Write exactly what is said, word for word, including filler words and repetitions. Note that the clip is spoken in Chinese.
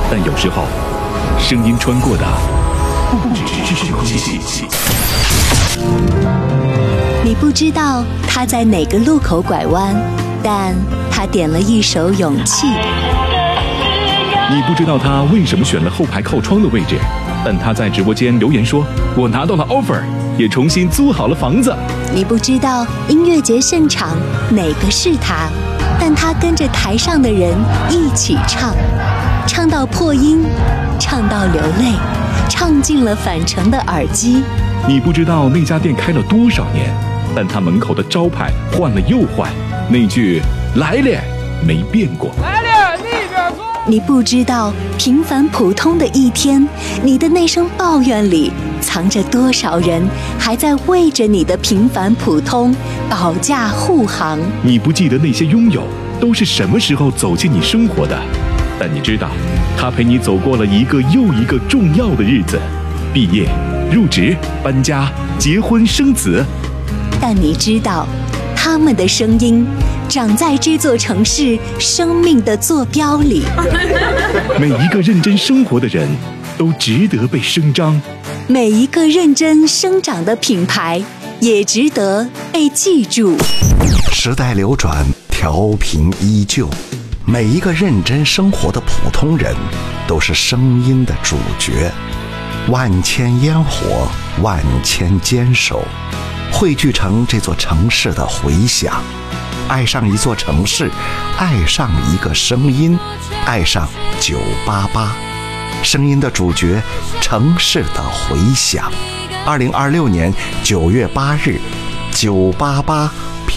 但有时候，声音穿过的不只是空气。 你不知道他在哪个路口拐弯，但他点了一首勇气。 你不知道他为什么选了后排靠窗的位置，但他在直播间留言说：“我拿到了 offer， 也重新租好了房子。” 你不知道音乐节现场哪个是他，但他跟着台上的人一起唱，唱到破音，唱到流泪，唱进了返程的耳机。 你不知道那家店开了多少年，但他门口的招牌换了又换，那句“来了”没变过。 来了，那边坐。 你不知道平凡普通的一天，你的那声抱怨里藏着多少人还在为着你的平凡普通保驾护航。 你不记得那些拥有都是什么时候走进你生活的，但你知道他陪你走过了一个又一个重要的日子，毕业、入职、搬家、结婚、生子。 但你知道他们的声音长在这座城市生命的坐标里。 每一个认真生活的人都值得被声张， 每一个认真生长的品牌也值得被记住。 时代流转，调频依旧，每一个认真生活的普通人都是声音的主角。万千烟火，万千坚守，汇聚成这座城市的回响。爱上一座城市，爱上一个声音，爱上九八八，声音的主角，城市的回响。二零二六年九月八日，九八八